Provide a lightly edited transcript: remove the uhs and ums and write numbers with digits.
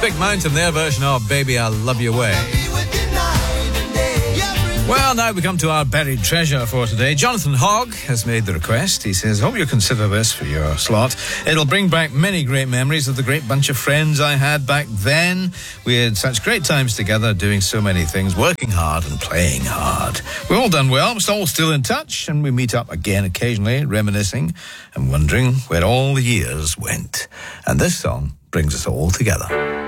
Big Mountain, their version of Baby I Love You Way. Well, now we come to our buried treasure for today. Jonathan Hogg has made the request. He says, hope you consider this for your slot. It'll bring back many great memories of the great bunch of friends I had back then. We had such great times together doing so many things, working hard and playing hard. We've all done well, we're all still in touch, and we meet up again occasionally, reminiscing and wondering where all the years went. And this song brings us all together.